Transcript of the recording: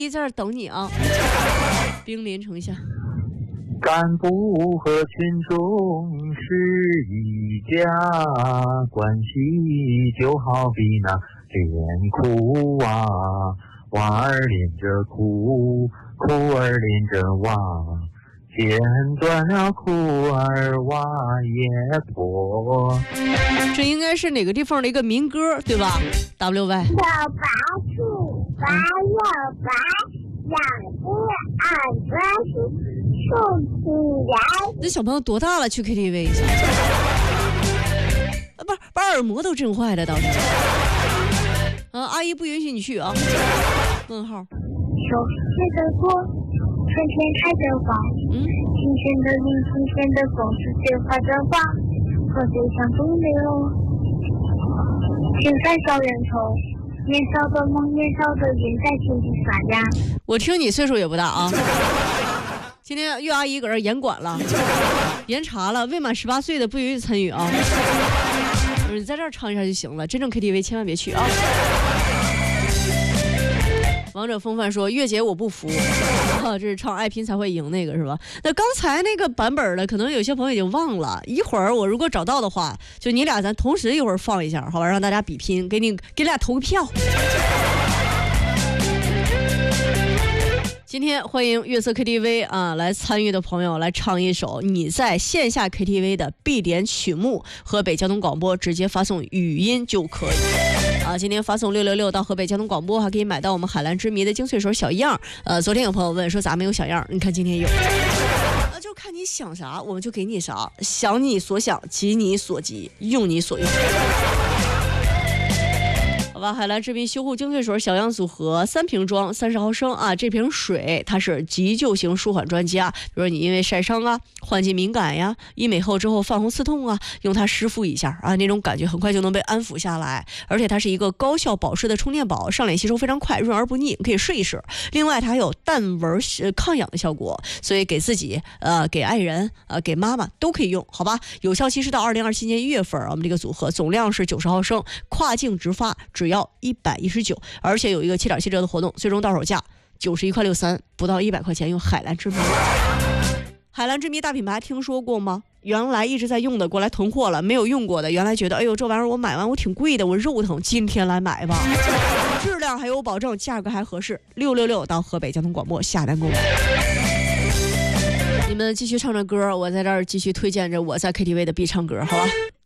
在这儿等你啊，兵临城下。 干部和群众是一家，关系就好比那连裤袜，袜儿连着裤，裤儿连着袜，剪断了裤儿袜也破。 这应该是哪个地方的一个民歌，对吧 ？WY。 小白兔白又白，两只耳朵竖起来。 这小朋友多大了？去 KTV 一下？不是，把耳膜都震坏了，倒是。阿姨不允许你去啊。问号。 熟悉的锅，春天开的花，新鲜的云，新鲜的风，是雪花的花，河水向东流，青山校园头，年少的梦，年少的云在天际发芽。 我听你岁数也不大啊。今天岳阿姨搁这严管了，严查了，未满18岁的不允许参与啊。你在这儿唱一下就行了，真正 KTV 千万别去啊。王者风范说月姐我不服啊，这是唱爱拼才会赢那个是吧？那刚才那个版本的可能有些朋友已经忘了，一会儿我如果找到的话，就你俩咱同时一会儿放一下好吧，让大家比拼，给俩投个票。今天欢迎月色 KTV 啊来参与的朋友来唱一首你在线下 KTV 的必点曲目，河北交通广播直接发送语音就可以啊。今天发送666到河北交通广播，还可以买到我们海蓝之谜的精粹水小样。昨天有朋友问说咋没有小样，你看今天有。就看你想啥我们就给你啥，想你所想，急你所急，用你所用。好吧，海蓝之谜修护精粹水小样组合3瓶装30毫升啊，这瓶水它是急救型舒缓专家，比如说你因为晒伤啊、换季敏感呀、医美后之后泛红刺痛啊，用它湿敷一下啊，那种感觉很快就能被安抚下来。而且它是一个高效保湿的充电宝，上脸吸收非常快，润而不腻，可以试一试。另外它还有淡纹抗氧的效果，所以给自己给爱人给妈妈都可以用，好吧？有效期是到2027年1月份，我们这个组合总量是90毫升，跨境直发，只要119，而且有一个7.7折的活动，最终到手价91.63块，不到100块钱，用海蓝之谜。海蓝之谜大品牌听说过吗？原来一直在用的过来囤货了，没有用过的原来觉得哎呦这玩意儿我买完我挺贵的，我肉疼，今天来买吧，质量还有保证，价格还合适。666到河北交通广播下单购买。你们继续唱着歌，我在这儿继续推荐着我在 KTV 的必唱歌，好吧？